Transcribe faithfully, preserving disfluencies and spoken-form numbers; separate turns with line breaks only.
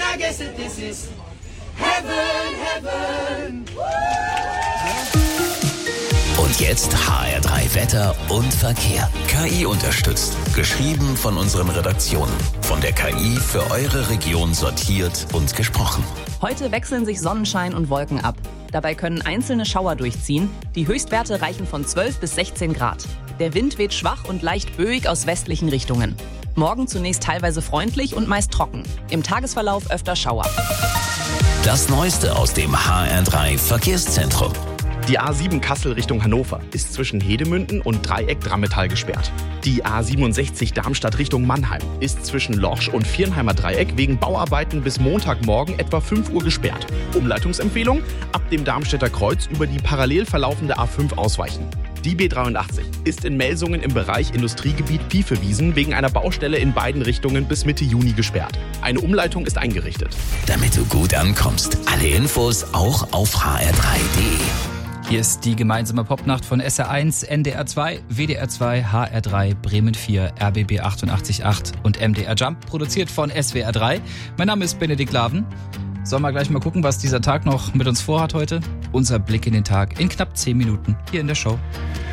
I guess that this is heaven, heaven.
Und jetzt H R drei Wetter und Verkehr. K I unterstützt. Geschrieben von unseren Redaktionen. Von der K I für eure Region sortiert und gesprochen.
Heute wechseln sich Sonnenschein und Wolken ab. Dabei können einzelne Schauer durchziehen. Die Höchstwerte reichen von zwölf bis sechzehn Grad. Der Wind weht schwach und leicht böig aus westlichen Richtungen. Morgen zunächst teilweise freundlich und meist trocken. Im Tagesverlauf öfter Schauer.
Das Neueste aus dem H R drei Verkehrszentrum.
Die A sieben Kassel Richtung Hannover ist zwischen Hedemünden und Dreieck-Drammetal gesperrt. Die A siebenundsechzig Darmstadt Richtung Mannheim ist zwischen Lorsch und Viernheimer Dreieck wegen Bauarbeiten bis Montagmorgen etwa fünf Uhr gesperrt. Umleitungsempfehlung: ab dem Darmstädter Kreuz über die parallel verlaufende A fünf ausweichen. Die B dreiundachtzig ist in Melsungen im Bereich Industriegebiet Piefewiesen wegen einer Baustelle in beiden Richtungen bis Mitte Juni gesperrt. Eine Umleitung ist eingerichtet.
Damit du gut ankommst. Alle Infos auch auf h r drei punkt d e.
Hier ist die gemeinsame Popnacht von S R eins, N D R zwei, W D R zwei, H R drei, Bremen vier, R B B achtundachtzig Komma acht und M D R Jump, produziert von S W R drei. Mein Name ist Benedikt Laven. Sollen wir gleich mal gucken, was dieser Tag noch mit uns vorhat heute? Unser Blick in den Tag in knapp zehn Minuten hier in der Show.